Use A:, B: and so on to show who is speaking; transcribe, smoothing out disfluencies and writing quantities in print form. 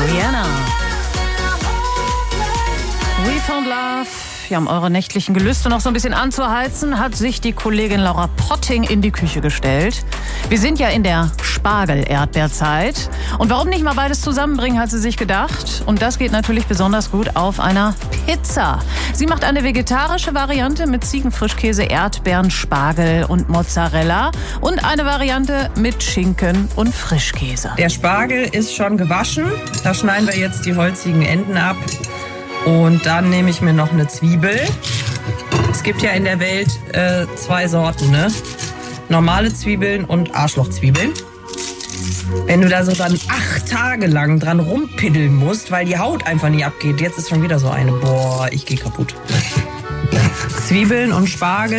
A: Rihanna. We Found Love. Ja, um eure nächtlichen Gelüste noch so ein bisschen anzuheizen, hat sich die Kollegin Laura Potting in die Küche gestellt. Wir sind ja in der Spargel-Erdbeerzeit. Und warum nicht mal beides zusammenbringen, hat sie sich gedacht. Und das geht natürlich besonders gut auf einer Pizza. Sie macht eine vegetarische Variante mit Ziegenfrischkäse, Erdbeeren, Spargel und Mozzarella. Und eine Variante mit Schinken und Frischkäse.
B: Der Spargel ist schon gewaschen. Da schneiden wir jetzt die holzigen Enden ab. Und dann nehme ich mir noch eine Zwiebel. Es gibt ja in der Welt 2 Sorten, ne? Normale Zwiebeln und Arschlochzwiebeln. Wenn du da so dann 8 Tage lang dran rumpiddeln musst, weil die Haut einfach nicht abgeht. Jetzt ist schon wieder so eine. Boah, ich gehe kaputt. Zwiebeln und Spargel